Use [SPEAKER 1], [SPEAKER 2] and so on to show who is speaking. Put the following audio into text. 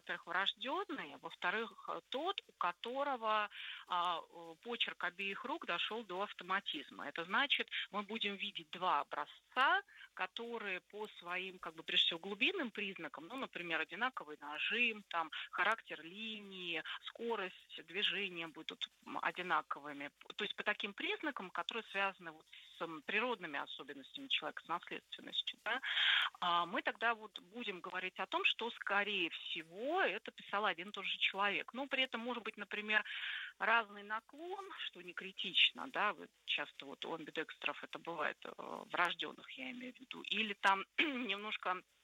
[SPEAKER 1] во-первых, врожденный, во-вторых, тот, у которого почерк обеих рук дошел до автоматизма. Это значит, мы будем видеть два образца, которые по своим, прежде всего, глубинным признакам, например, одинаковый нажим, там, характер линии, скорость движения будут одинаковыми. То есть по таким признакам, которые связаны с природными особенностями человека, с наследственностью, да, мы тогда будем говорить о том, что, скорее всего, это писал один и тот же человек. Но при этом может быть, например, разный наклон, что не критично, да, часто у амбидекстров это бывает, врожденных я имею в виду, или там немножко